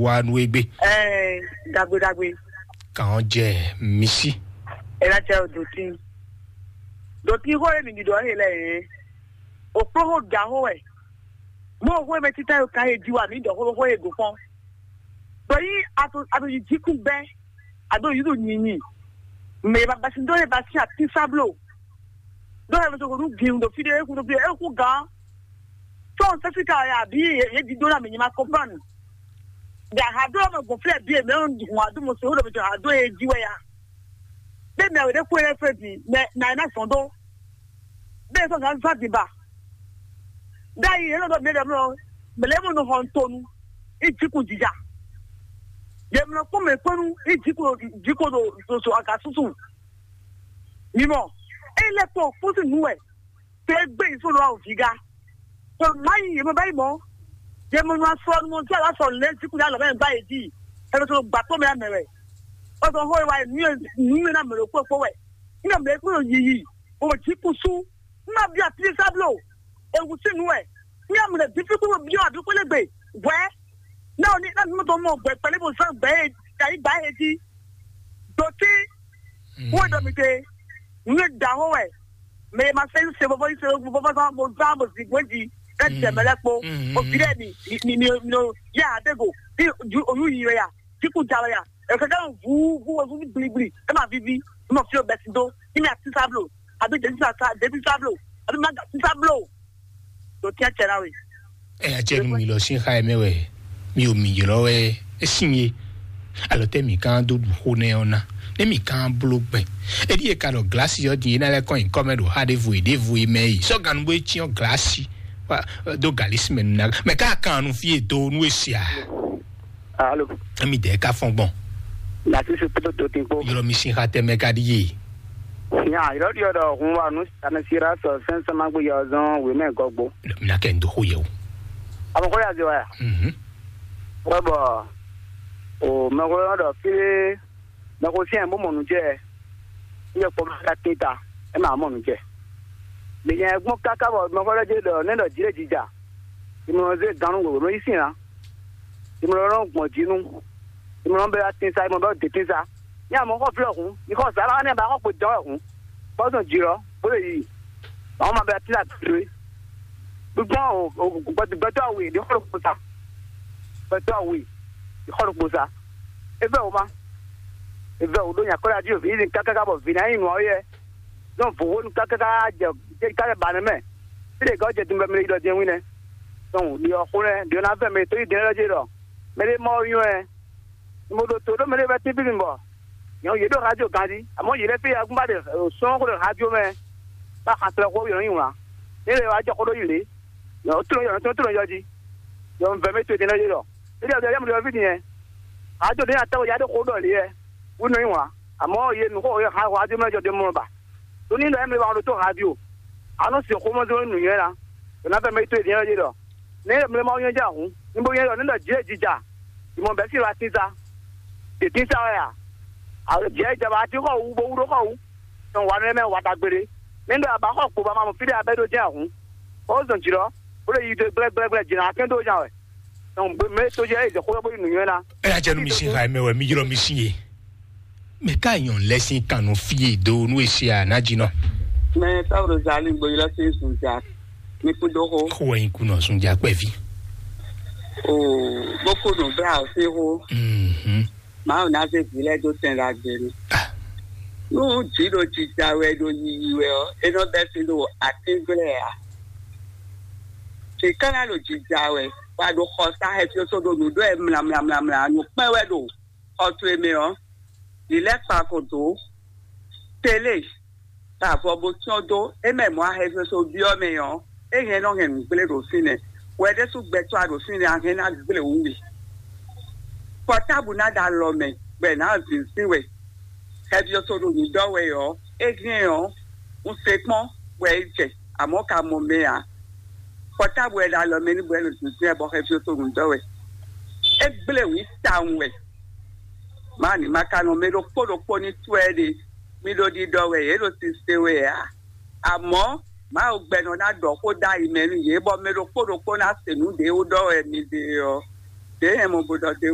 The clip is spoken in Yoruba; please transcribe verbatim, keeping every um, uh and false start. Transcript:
wa nu egbe. Eh, dagbe dagbe. Kan je misi. Ela che doti. Doti ho e mi do hele. O pro ga ho e. Mo ho me tita o ka e diwa mi do ho ho e go fon. So yi ato ato yi jiku be. Ado yi do nyinyi. Me ba ba sindo e ba si ati sablo. Do he so go gi ndo fide e ku do bi e ku ga. So se fika ya bi e di do na me nyima company. Da hado ma go fle bi e me on adu mo so do bi hado e jiwe ya. Be me we de ku e fe bi na na sondo. Be so ga fa di ba. Dai e no do me de mo me le mo no hon tonu. E jiku jija. Dem no ko me konu e jiku jiku do so so aka susu. Nimo e le po fusu nu e. Te gbe so lo a figa. So mai e mo bai mo. Je mo ma so mo ti ala so le jiku ya lo me gba eji. E so gba to me amere. O so ho wa ni ni na me ro po po we. Ni me ko yiyi. O jiku su. Na bi ati sablo. E wu si nu e. Ni am le difficult bi o adu ko le gbe. We no ni na mo to mo gbe pele bo san gbe dai ba eji. Doti wo do mi te. Ni da ho we. Me ma se se bo bo se bo bo sa mo za mo si gweji. That demelepo o fire ni ni ni no ya adego ti oyu yi ya ti ku jalo ya e ka kan vu vu vu blibli e ma vivi mo fi o besido ni mi ati sablo abi de sa de sablo abi ma ti sablo to ti achera we e a je mi lo sin ha emewe mi o mi lo we e sinye alo te mi kan do ho ne ona ne mi kan blogbe e di e ka lo glass yo di na le kon in come do ha de vu de vu me so gan bo chi o glass wa do galisme na me ka kan nu fie do nu esia allo mi de ka fon bon la ti se peto to tinko yo mi sin ha te me ka di ya iro dio do hun wa nu ana sira so sense ma gbo yo zon we me gogbo na ke ndo ho ye o amo ko ya je wa mhm wa bo o me ko do fi me ko si en bo mo nu je ye ko ma ka tita e ma mo nu je le yan gbon kaka bo mo fere je do ne do jire jija imo ze danu wo ro isin ra imo ro gbon jinu imo ro be atin sa imo be de tin sa ni amo ko fle kun ni ko sa la ni ba ko po jo kun bo so jiro bo le yi àwọn ma be atin la tre gbon o gbon gbon to awe ni ko ko sa gbon to awe ni ko ko sa e be o ma e be o do yan ko la dio fi ni kaka bo fi na yin o ye non fo nu kaka je je ka ba ne me ile go je tumbe me do je wine donc ni o khore de na fe me to de la je do me le mo yun e mo do to do me le ba ti bi mo yo ye do radio kan di amo ye le pe agun ba de so ko radio me ba ka tra ko yo yin wa ile wa je ko do yile yo to yo to to yo ji yo me me to de la je do ile o de mo do fi ni e radio de ata o ya de ko do le e wu no yin wa amo ye nu ko yo ha wa de me jo de mo ba to ni lo e me ba to radio ano si ko mo do nu ye la na be me to de la je do ne me ma yan ja hun ni bo yan ni da je jija mo be si ra tinsa de tinsa ya a je ja ba ti ko wu bo wu ko wu ton wa ne me wa ta gbere ni ndo ba ko po ba ma mo fi de abedo je hun o zon jiro o le yi de ble ble ble jina ken do ja we ton me to je je ko bo nu ye la e a je nu mi sin ha me we mi jiro mi sin ye me ka yon lesin kanu fie do nu esia na jino Me ta Rosalie Boyla se sunja. Mi ku do ho. ko yin ku no sunja pe fi Oh, boko no bra se ho. mhm Ma o na se bile do ten la gbe. ah No jiro jija we do yi we o. E no be se do atingre a. Se kana lo jija we. Wa do khosa he ti so do do e mla mla mla mla no pe we do. O to e me o. Ile pa ko do. Tele. Ta fo bo ti odo e me mo a he so bi o me yo e yen no yen gbele do sine we de su gbe to ado sine an hen na gbele wu wi portable na da lo me be na tin sin we he bi so do ni do we yo e gen yo un se pon we je amo ka mo me a portable e da lo me ni bo lo tin sin e bo he bi so do do we e gbele wi ta we mani makano me do podo poni twede mi lo di do we e lo ti se we a amo ma o gbe no na do ko da imeru ye bo me lo podo ko na se nu de o do e mi de o de e mo bodo de